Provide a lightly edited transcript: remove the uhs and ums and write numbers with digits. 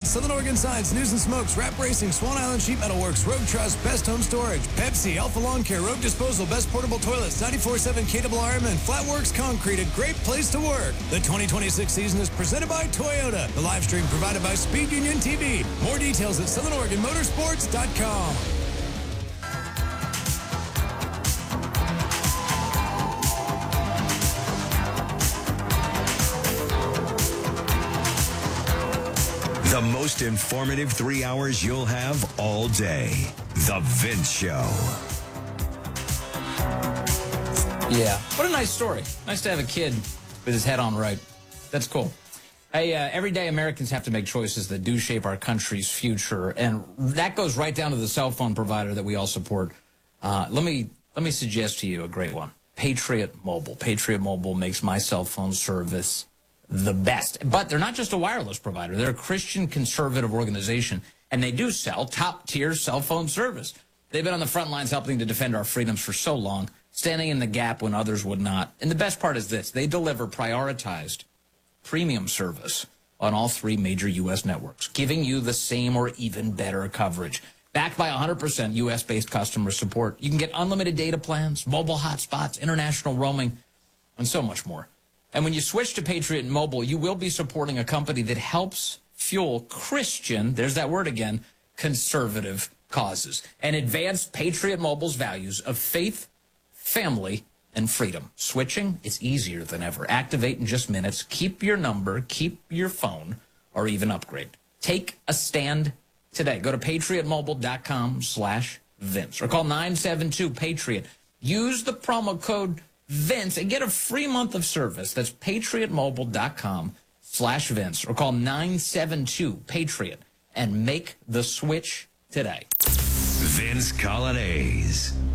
Southern Oregon Signs, News and Smokes, Rap Racing, Swan Island Sheet Metal Works, Rogue Trust, Best Home Storage, Pepsi, Alpha Lawn Care, Rogue Disposal, Best Portable Toilets, 94.7 KRRM, and Flatworks Concrete, a great place to work. The 2026 season is presented by Toyota. The live stream provided by Speed Union TV. More details at SouthernOregonMotorsports.com. The most informative 3 hours you'll have all day. The Vince Show. Yeah. What a nice story. Nice to have a kid with his head on right. That's cool. Hey, every day Americans have to make choices that do shape our country's future, and that goes right down to the cell phone provider that we all support. Let me suggest to you a great one. Patriot Mobile. Patriot Mobile makes my cell phone service the best. But they're not just a wireless provider. They're a Christian conservative organization, and they do sell top-tier cell phone service. They've been on the front lines helping to defend our freedoms for so long, standing in the gap when others would not. And the best part is this. They deliver prioritized premium service on all 3 major U.S. networks, giving you the same or even better coverage. Backed by 100% U.S.-based customer support, you can get unlimited data plans, mobile hotspots, international roaming, and so much more. And when you switch to Patriot Mobile, you will be supporting a company that helps fuel Christian, there's that word again, conservative causes, and advance Patriot Mobile's values of faith, family, and freedom. Switching, it's easier than ever. Activate in just minutes. Keep your number, keep your phone, or even upgrade. Take a stand today. Go to patriotmobile.com/Vince or call 972-PATRIOT. Use the promo code Vince and get a free month of service. That's patriotmobile.com/Vince or call 972-PATRIOT and make the switch today. Vince Colonnese.